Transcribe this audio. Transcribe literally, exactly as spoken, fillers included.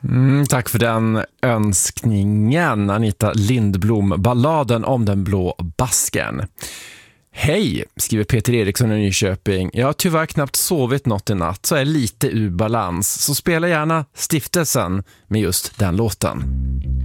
Mm, tack för den önskningen, Anita Lindblom, balladen om den blå basken. Hej, skriver Peter Eriksson i Nyköping. Jag har tyvärr knappt sovit något i natt, så är lite ur balans. Så spela gärna Stiftelsen med just den låten.